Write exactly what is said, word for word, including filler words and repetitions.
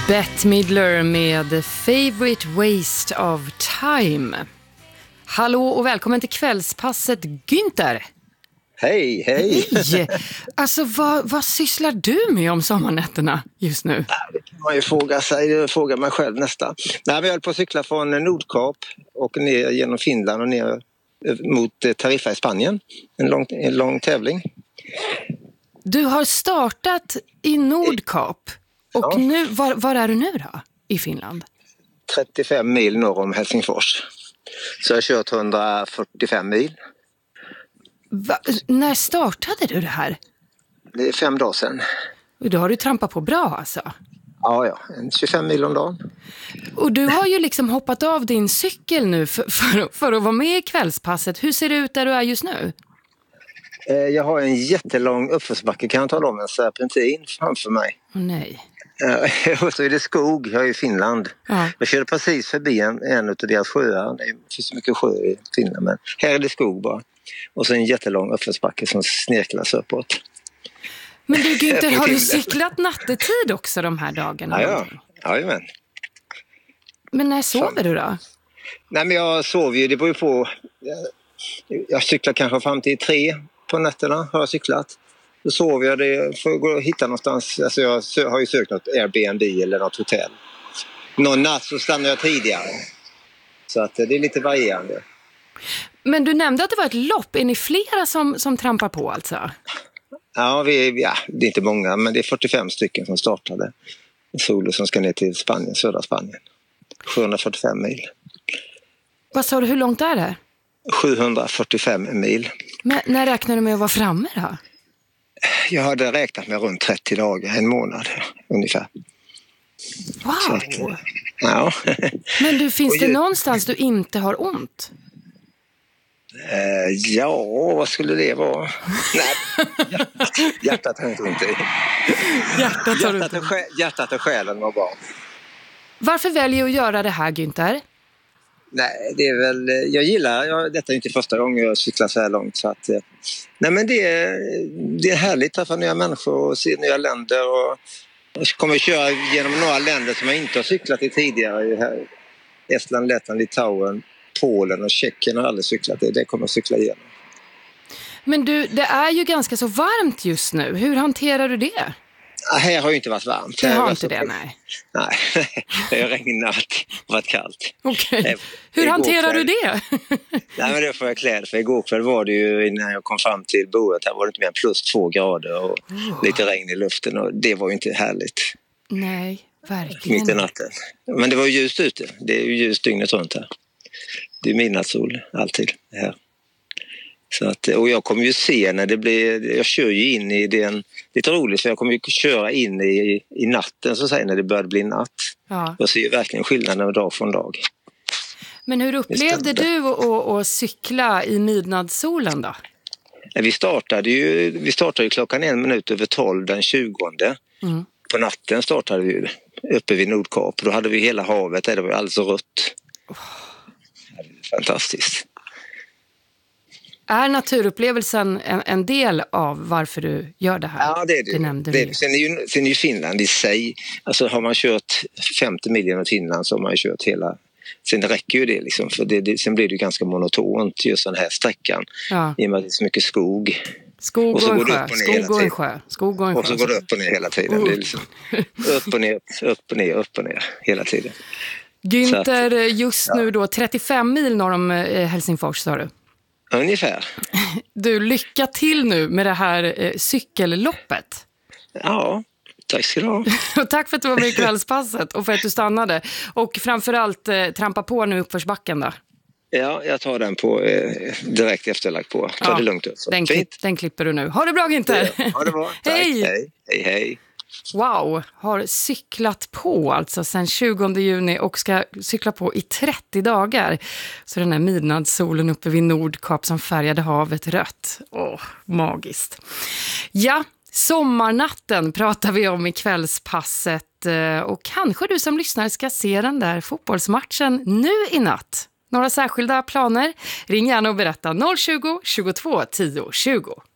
Bette Midler med Favorite Waste of Time. Hallå och välkommen till kvällspasset, Günther. Hej, hej. Hej. Alltså, vad, vad sysslar du med om sommarnätterna just nu? Det kan man ju fråga sig, fråga mig själv nästan. Nej, vi höll på att cykla från Nordkap och ner genom Finland och ner mot Tariffa i Spanien. En lång, en lång tävling. Du har startat i Nordkap. Och ja. nu, var, var är du nu då i Finland? trettiofem mil norr om Helsingfors. Så jag har kört hundrafyrtiofem mil. Va? När startade du det här? Det är fem dagar sedan. Och då har du trampat på bra alltså. Ja, ja. tjugofem mil om dagen. Och du har ju liksom hoppat av din cykel nu för, för, för att vara med i kvällspasset. Hur ser det ut där du är just nu? Jag har en jättelång uppförsbacke, kan jag tala om, en serpentin framför mig. Åh nej. Och så är det skog, jag är i Finland. Ja. Jag körde precis förbi en, en av deras sjöar. Det finns mycket sjö i Finland, men här är det skog bara. Och så en jättelång uppförsbacke som snirklas uppåt. Men du Günther, har du cyklat nattetid också de här dagarna? Ja, ja. Jajamän. Men när sover du då? Nej, men jag sover ju, det beror ju på. Jag, jag cyklar kanske fram till tre på nätterna, har jag cyklat. Då sover jag det, får gå och hitta någonstans. Alltså jag har ju sökt något Airbnb eller något hotell. Någon natt så stannar jag tidigare. Så att det är lite varierande. Men du nämnde att det var ett lopp. Är ni flera som, som trampar på alltså? Ja, vi, ja, det är inte många, men det är fyrtiofem stycken som startade. En solo som ska ner till Spanien, södra Spanien. sjuhundrafyrtiofem mil. Vad sa du, hur långt är det? sjuhundrafyrtiofem mil. Men när räknar du med att vara framme då? Jag hade räknat med runt trettio dagar, en månad ungefär. Wow! Att, ja. Men du, finns det ju... någonstans du inte har ont? Uh, ja, vad skulle det vara? Nej, hjärtat, hjärtat har inte ont i. Hjärtat, har hjärtat, och själ, hjärtat och själen var bra. Varför väljer du att göra det här, Günther? Nej, det är väl, jag gillar, jag, detta är inte första gången jag cyklar så här långt. Så att, nej men det är, det är härligt att träffa nya människor och se nya länder. Och jag kommer att köra genom några länder som jag inte har cyklat i tidigare. Här. Estland, Lettland, Litauen, Polen och Tjeckien har aldrig cyklat i. Det kommer jag att cykla igenom. Men du, det är ju ganska så varmt just nu. Hur hanterar du det? Här har ju inte varit varmt. Det har har inte det, nej. Nej, det har regnat och varit kallt. Okej. Okay. Hur hanterar kväll, du det? Nej, men det får jag klä. För igår kväll var det ju, när jag kom fram till boet, här var det inte mer än plus två grader och oh. lite regn i luften. Och det var ju inte härligt. Nej, verkligen. Mitt i natten. Men det var ju ljust ute. Det är ju ljust dygnet runt här. Det är midnattssol alltid här. Så att, och jag kommer ju se när det blir, jag kör ju in i den, lite roligt för jag kommer ju köra in i, i natten så att säga, när det börjar bli natt. Ja. Jag ser ju verkligen skillnaden dag från dag. Men hur upplevde du att, att cykla i midnattssolen då? Vi startade ju, vi startade ju klockan en minut över tolv den tjugonde. Mm. På natten startade vi uppe vid Nordkap. Då hade vi hela havet där, det var alldeles rött. Oh. Fantastiskt. Är naturupplevelsen en, en del av varför du gör det här? Ja, det är det. det, nämnde det, det. Sen, är ju, sen är ju Finland i sig, alltså har man kört femtio mil genom Finland så har man ju kört hela, sen räcker ju det liksom, för det, det, sen blir det ju ganska monotont just den här sträckan, ja. I och med att det är så mycket skog. Skog och, och en sjö, skog och en sjö, skog och en sjö. Och så går det upp och ner hela tiden, oh. Det är liksom upp och ner, upp och ner, upp och ner hela tiden. Günther, att, just ja. nu då trettiofem mil norr om Helsingfors, sa du? Ungefär. Du, lycka till nu med det här eh, cykelloppet. Ja, tack ska du ha. Och tack för att du var med i kvällspasset och för att du stannade. Och framförallt eh, trampa på nu uppförsbacken då. Ja, jag tar den på eh, direkt efterlagt på. Ta ja, det lugnt. Alltså. Den, klipp, den klipper du nu. Ha det bra, Günther. Ja, ha det bra. Tack. Hej. Hej, hej, hej. Wow, har cyklat på alltså sedan tjugonde juni och ska cykla på i trettio dagar. Så den här midnattssolen uppe vid Nordkap som färgade havet rött. Åh, magiskt. Ja, sommarnatten pratar vi om i kvällspasset. Och kanske du som lyssnar ska se den där fotbollsmatchen nu i natt. Några särskilda planer? Ring gärna och berätta noll tjugo, tjugotvå, tio, tjugo.